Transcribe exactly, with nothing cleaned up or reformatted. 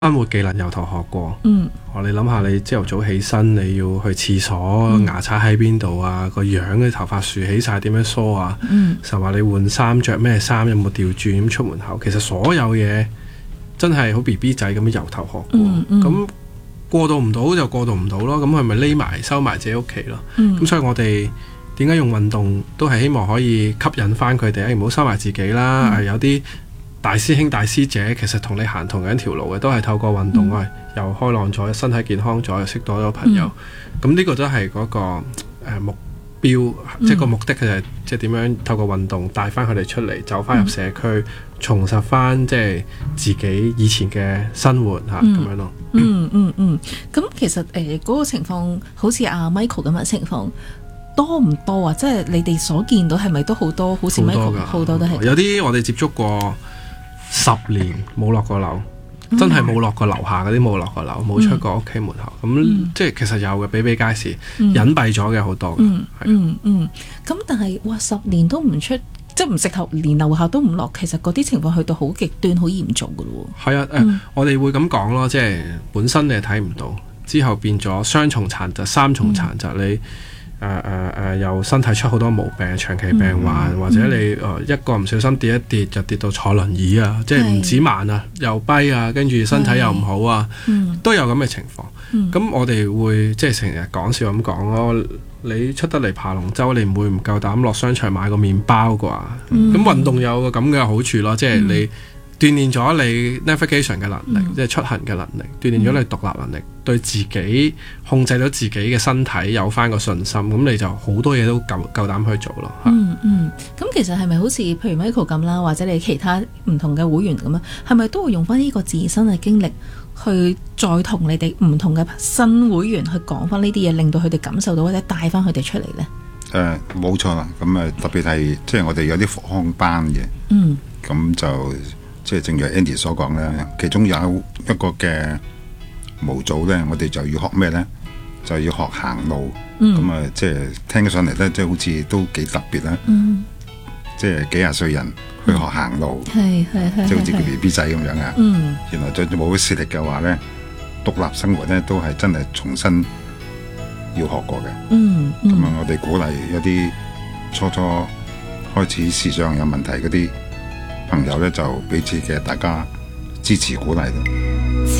生活技能由頭學過。 嗯， 哦，你諗下，你朝頭早起身，你要去廁所， 嗯、 牙刷喺邊度啊？個樣嘅頭髮豎起晒，點樣梳啊？ 嗯， 就話你換衫着咩衫，有冇調轉咁出門口？其實所有嘢真係好 B B 仔咁樣由頭學過。咁、 嗯嗯、 過渡唔到就過渡唔到咯。咁係咪匿埋收埋自己屋企咯？咁、嗯、所以我哋點解用運動都係希望可以吸引翻佢哋，唔好收埋自己啦。嗯、有啲大師兄大師姐其實同你行同樣條路嘅，都係透過運動，嗯、又開朗咗，身體健康咗，又識多咗朋友。咁呢、嗯、個都係嗰、嗰個、呃、目標，嗯、即係個目的，就係即係點樣透過運動帶翻佢哋出嚟，走翻入社區，嗯、重拾翻即係自己以前嘅生活嚇咁、嗯、樣咯。 嗯嗯嗯。咁、嗯嗯、其實誒嗰、呃嗰個情況，好似阿 Michael 咁嘅情況。多唔多啊？即係你哋所見到係咪都好多？好似 Michael 好多都係。 有啲我哋接觸過十年冇落過樓，嗯、真係冇落過樓下嗰啲冇落過樓，冇出過屋企門口。咁、嗯、即係其實有嘅，比比皆是，嗯、隱蔽咗嘅好多嘅。 嗯嗯嗯。咁、嗯、但係哇，十年都唔出，即係唔適合，連樓下都唔落。其實嗰啲情況去到好極端、好嚴重㗎咯。係啊，誒、嗯呃，我哋會咁講咯，即係本身你係睇唔到，之後變咗雙重殘疾、三重殘疾，嗯、你。誒誒誒，又身體出好多毛病，長期病患，嗯、或者你誒、呃、一個唔小心跌一跌就跌到坐輪椅啊，即係唔止慢啊，又跛啊，跟住身體又唔好啊，嗯、都有咁嘅情況。咁、嗯、我哋會即係成日講笑咁講咯，你出得嚟爬龍舟，你唔會唔夠膽落商場買個麵包啩？咁、嗯、運動有個咁嘅好處咯，即係你。嗯鍛鍊咗你 navigation 嘅能力，嗯、即係出行嘅能力，鍛鍊咗你獨立能力，嗯、對自己控制到自己嘅身體有翻個信心，咁你就好多嘢都夠夠膽去做咯。 嗯嗯，咁其實係咪好似譬如 Michael 咁啦，或者你其他唔同嘅會員咁啊，係咪都會用翻呢個自身嘅經歷去再同你哋唔同嘅新會員去講翻呢啲嘢，令到佢哋感受到或者帶翻佢哋出嚟呢？ 誒、呃，冇錯啦，咁誒特別係即係我哋有啲復康班嘅，嗯，咁就。即係正如 Andy 所講咧，其中有一個嘅模組咧，我哋就要學咩咧？就要學行路。咁啊、嗯，即係聽起上嚟咧，即係好似都幾特別啦。嗯、即係幾廿歲人去學行路， 係係係， 即係好似個 B B 仔咁樣啊。嗯、原來再冇視力嘅話咧，獨立生活咧都係真係重新要學過嘅。嗯咁啊、嗯，我哋鼓勵一啲初初開始視障有問題嗰啲朋友咧，就彼此嘅大家支持鼓勵咯。